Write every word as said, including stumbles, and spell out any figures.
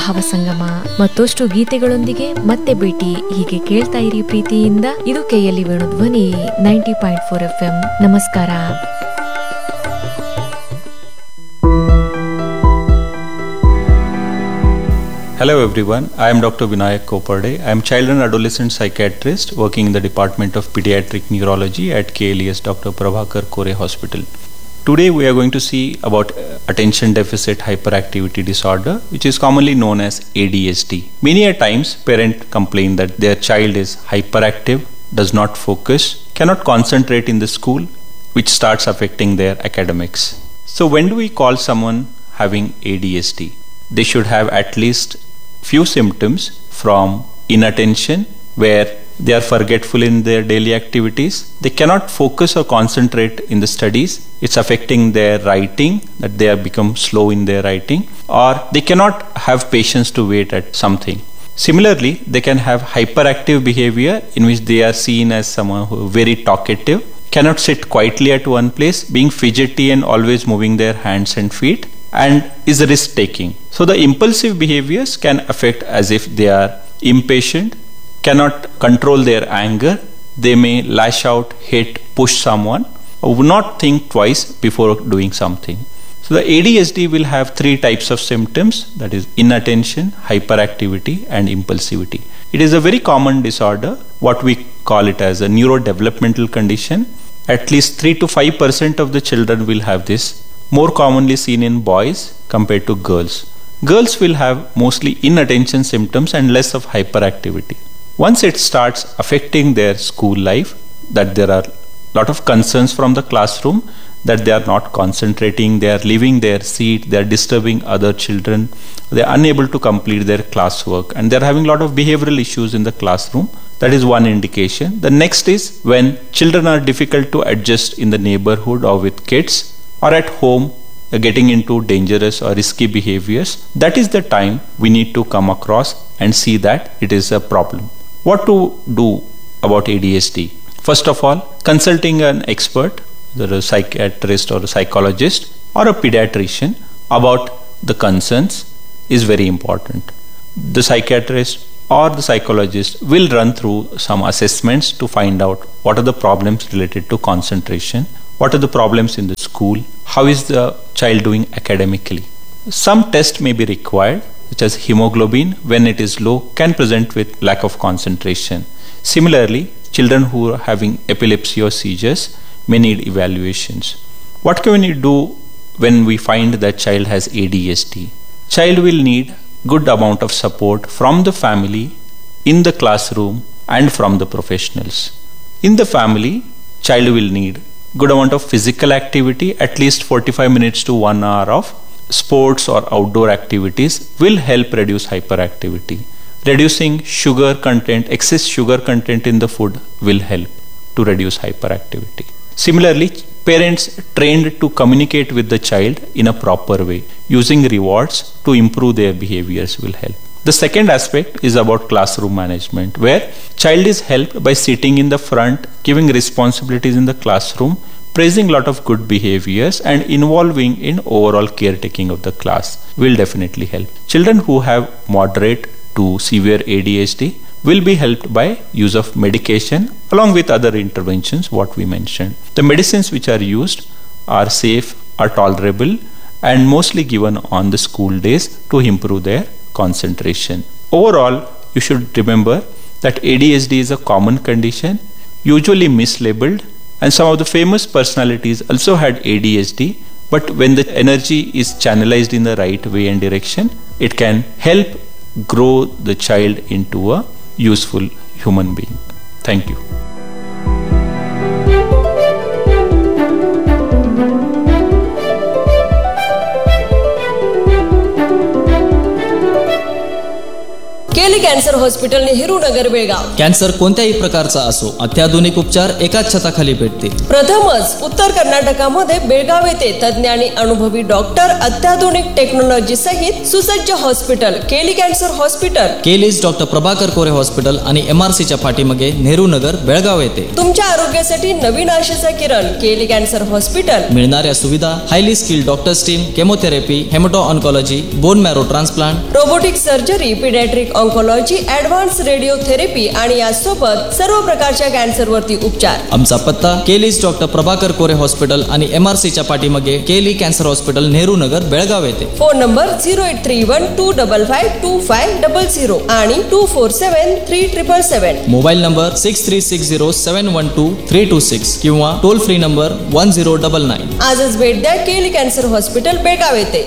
ಭಾವಸಂಗಮ ಮತ್ತಷ್ಟು ಗೀತೆಗಳೊಂದಿಗೆ ಮತ್ತೆ ಭೇಟಿ. ಹೀಗೆ ಕೇಳ್ತಾ ಇರಿ ಪ್ರೀತಿಯಿಂದ. ಇದು KLE Venudhwani ninety point four F M. ನಮಸ್ಕಾರ. Hello everyone, I am Doctor Vinayak Kopade. I am child and adolescent psychiatrist working in the Department of Pediatric Neurology at K L E S Doctor Prabhakar Kore Hospital. Today we are going to see about attention deficit hyperactivity disorder, which is commonly known as A D S D. Many a times parents complain that their child is hyperactive, does not focus, cannot concentrate in the school, which starts affecting their academics. So when do we call someone having A D S D? They should have at least few symptoms from inattention, where they are forgetful in their daily activities, they cannot focus or concentrate in the studies, it's affecting their writing, that they have become slow in their writing, or they cannot have patience to wait at something. Similarly, they can have hyperactive behavior in which they are seen as someone who is very talkative, cannot sit quietly at one place, being fidgety and always moving their hands and feet, and is risk taking. So the impulsive behaviors can affect as if they are impatient, cannot control their anger, they may lash out, hit, push someone, or would not think twice before doing something. So the A D S D will have three types of symptoms, that is inattention, hyperactivity and impulsivity. It is a very common disorder, what we call it as a neurodevelopmental condition. At least three to five percent of the children will have this, more commonly seen in boys compared to girls. Girls will have mostly inattention symptoms and less of hyperactivity. Once it starts affecting their school life, that there are a lot of concerns from the classroom, that they are not concentrating, they are leaving their seat, they are disturbing other children, they are unable to complete their classwork, and they are having a lot of behavioral issues in the classroom. That is one indication. The next is when children are difficult to adjust in the neighborhood or with kids, or at home, uh, getting into dangerous or risky behaviors. That is the time we need to come across and see that it is a problem. What to do about A D S D? First of all, consulting an expert, whether a psychiatrist or a psychologist or a pediatrician, about the concerns is very important. The psychiatrist or the psychologist will run through some assessments to find out what are the problems related to concentration, what are the problems in the school, how is the child doing academically. Some tests may be required, such as hemoglobin, when it is low, can present with lack of concentration. Similarly, children who are having epilepsy or seizures may need evaluations. What can we do when we find that child has A D S D? Child will need good amount of support from the family, in the classroom, and from the professionals. In the family, child will need good amount of physical activity, at least forty-five minutes to one hour of sports or outdoor activities will help reduce hyperactivity. Reducing sugar content, excess sugar content in the food will help to reduce hyperactivity. Similarly, parents trained to communicate with the child in a proper way, using rewards to improve their behaviors will help. The second aspect is about classroom management, where child is helped by sitting in the front, giving responsibilities in the classroom, praising a lot of good behaviors and involving in overall caretaking of the class will definitely help. Children who have moderate to severe A D S D will be helped by use of medication along with other interventions what we mentioned. The medicines which are used are safe, are tolerable, and mostly given on the school days to improve their concentration. Overall, you should remember that A D S D is a common condition, usually mislabeled, and some of the famous personalities also had A D S D, but when the energy is channelized in the right way and direction, it can help grow the child into a useful human being. Thank you. केली cancer hospital Nehru Nagar Belgaum. Cancer कोणत्याही प्रकारचा असो, अत्याधुनिक उपचार एकाच छताखाली भेटतील. प्रथमच उत्तर कर्नाटकामध्ये बेळगाव येथे तज्ञ आणि अनुभवी डॉक्टर, अत्याधुनिक टेक्नॉलॉजी सहित सुसज्ज हॉस्पिटल केली कॅन्सर हॉस्पिटल. केलीस डॉक्टर प्रभाकर कोरे हॉस्पिटल आणि एमआरसीच्या पाठीमागे नेहरू नगर बेळगाव येथे. तुमच्या आरोग्यासाठी नवीन आशेचा किरण केली कॅन्सर हॉस्पिटल. मिळणाऱ्या सुविधा: highly skilled doctors team, chemotherapy, हेमॅटो oncology, bone marrow transplant, robotic surgery, paediatric oncology, advance radiotherapy आणि यासोबत सर्व प्रकारच्या कॅन्सरवरती उपचार. आमचा पत्ता: केलीस डॉक्टर प्रभाकर कोरे हॉस्पिटल आणि एमआरसीच्या पाठीमागे केली कॅन्सर हॉस्पिटल नेहरू नगर बेळगाव येथे. Phone number zero eight three one two double five to five double zero आणि to four seven three triple seven. Mobile number six three six zero seven one two three to six किंवा toll free number one zero double nine. आजच भेट द्या केली cancer hospital Belgaum येथे.